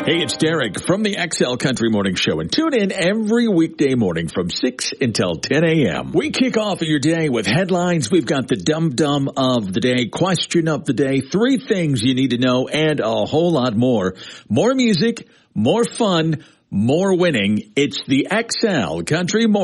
Hey, it's Derek from the XL Country Morning Show, and tune in every weekday morning from 6 until 10 a.m. We kick off your day with headlines. We've got the dum-dum of the day, question of the day, 3 things you need to know, and a whole lot more. More music, more fun, more winning. It's the XL Country Morning